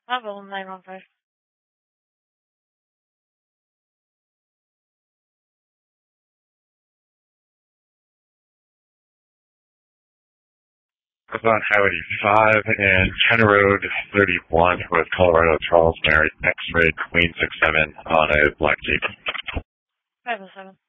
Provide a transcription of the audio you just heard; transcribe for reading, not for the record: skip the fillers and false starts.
Level 915. On Highway 5 and China Road 31 with Colorado Charles Mary X-ray Queen 67 on a black Jeep. 507.